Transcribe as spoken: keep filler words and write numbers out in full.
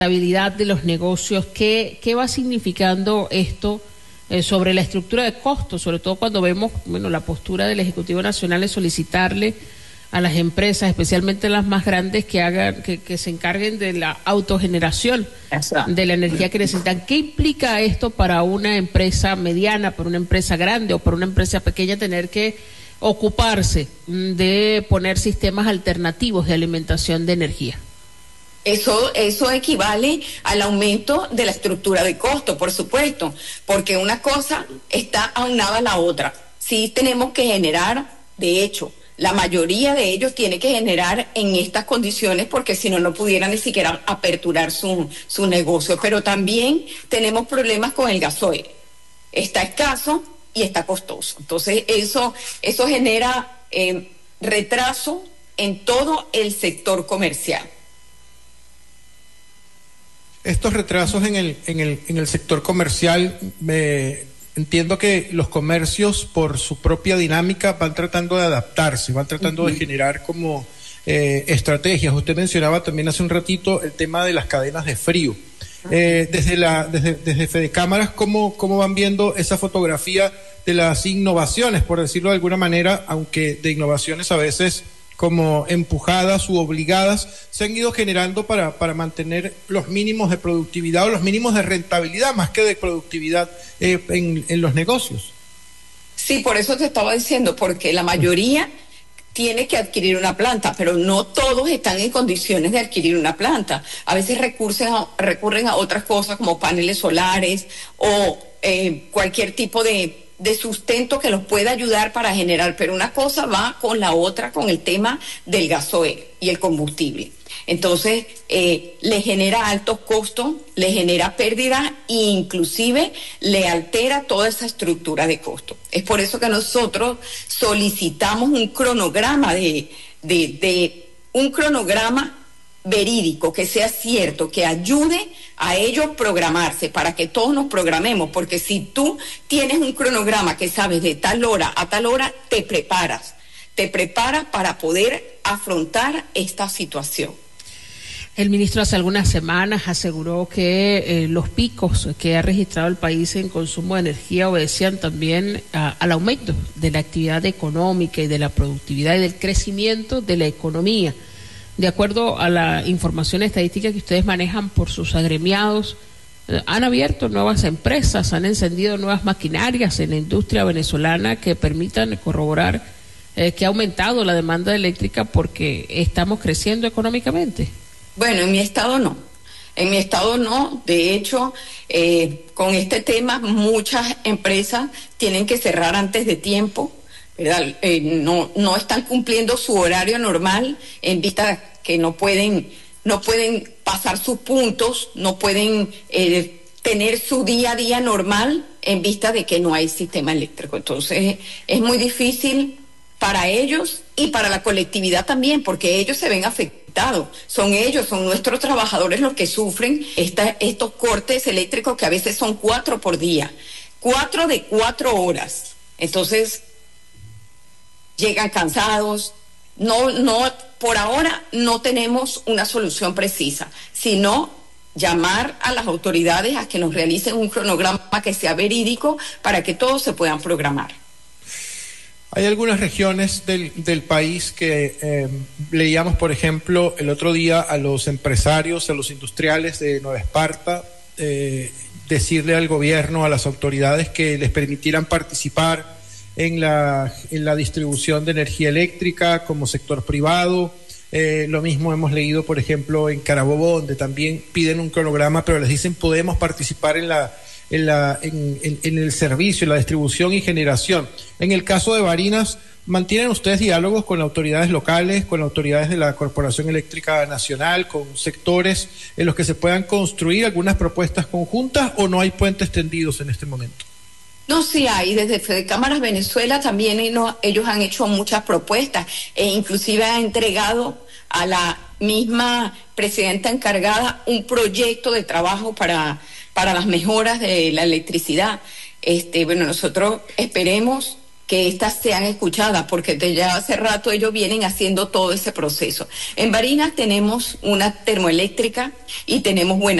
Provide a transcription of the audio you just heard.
rentabilidad de los negocios. ¿Qué, qué va significando esto eh, sobre la estructura de costos? Sobre todo cuando vemos, bueno, la postura del Ejecutivo Nacional es solicitarle a las empresas, especialmente las más grandes, que hagan, que, que se encarguen de la autogeneración de la energía que necesitan. ¿Qué implica esto para una empresa mediana, para una empresa grande o para una empresa pequeña tener que ocuparse de poner sistemas alternativos de alimentación de energía? Eso, eso equivale al aumento de la estructura de costo, por supuesto, porque una cosa está aunada a la otra. Sí tenemos que generar, de hecho, la mayoría de ellos tiene que generar en estas condiciones, porque si no, no pudieran ni siquiera aperturar su, su negocio. Pero también tenemos problemas con el gasoil. Está escaso y está costoso. Entonces, eso, eso genera eh, retraso en todo el sector comercial. Estos retrasos en el, en el, en el sector comercial, me... entiendo que los comercios, por su propia dinámica, van tratando de adaptarse, van tratando uh-huh. de generar como eh, estrategias. Usted mencionaba también hace un ratito el tema de las cadenas de frío. Uh-huh. Eh, desde la desde, desde Fedecámaras, ¿cómo, ¿cómo van viendo esa fotografía de las innovaciones, por decirlo de alguna manera, aunque de innovaciones a veces como empujadas u obligadas, se han ido generando para, para mantener los mínimos de productividad o los mínimos de rentabilidad más que de productividad eh, en, en los negocios? Sí, por eso te estaba diciendo, porque la mayoría tiene que adquirir una planta, pero no todos están en condiciones de adquirir una planta. A veces recurren a, recurren a otras cosas como paneles solares o eh, cualquier tipo de... de sustento que los pueda ayudar para generar, pero una cosa va con la otra, con el tema del gasoil y el combustible. Entonces, eh, le genera altos costos, le genera pérdidas e inclusive le altera toda esa estructura de costo. Es por eso que nosotros solicitamos un cronograma de, de, de un cronograma verídico, que sea cierto, que ayude a ellos programarse, para que todos nos programemos, porque si tú tienes un cronograma que sabes de tal hora a tal hora, te preparas, te preparas para poder afrontar esta situación. El ministro hace algunas semanas aseguró que eh, los picos que ha registrado el país en consumo de energía obedecían también a, al aumento de la actividad económica y de la productividad y del crecimiento de la economía. De acuerdo a la información estadística que ustedes manejan por sus agremiados, eh, han abierto nuevas empresas, han encendido nuevas maquinarias en la industria venezolana que permitan corroborar eh, que ha aumentado la demanda eléctrica porque estamos creciendo económicamente. Bueno, en mi estado no. En mi estado no. De hecho, eh, con este tema muchas empresas tienen que cerrar antes de tiempo, ¿verdad? Eh, no, no están cumpliendo su horario normal en vista que no pueden, no pueden pasar sus puntos, no pueden eh, tener su día a día normal en vista de que no hay sistema eléctrico. Entonces es muy difícil para ellos y para la colectividad también, porque ellos se ven afectados. Son ellos, son nuestros trabajadores los que sufren esta, estos cortes eléctricos que a veces son cuatro por día, cuatro de cuatro horas. Entonces llegan cansados. No, no, por ahora no tenemos una solución precisa, sino llamar a las autoridades a que nos realicen un cronograma que sea verídico para que todos se puedan programar. Hay algunas regiones del, del país que eh, leíamos, por ejemplo, el otro día a los empresarios, a los industriales de Nueva Esparta, eh, decirle al gobierno, a las autoridades que les permitieran participar en la, en la distribución de energía eléctrica como sector privado. Eh, lo mismo hemos leído, por ejemplo, en Carabobo, donde también piden un cronograma, pero les dicen podemos participar en la en la en, en, en el servicio, en la distribución y generación. En el caso de Barinas, ¿mantienen ustedes diálogos con autoridades locales, con autoridades de la Corporación Eléctrica Nacional, con sectores en los que se puedan construir algunas propuestas conjuntas, o no hay puentes tendidos en este momento? No, sí hay. Desde Fedecámaras Venezuela también ellos, ellos han hecho muchas propuestas e inclusive han entregado a la misma presidenta encargada un proyecto de trabajo para, para las mejoras de la electricidad. Este, bueno, nosotros esperemos que éstas sean escuchadas, porque desde ya hace rato ellos vienen haciendo todo ese proceso. En Barinas tenemos una termoeléctrica y tenemos buena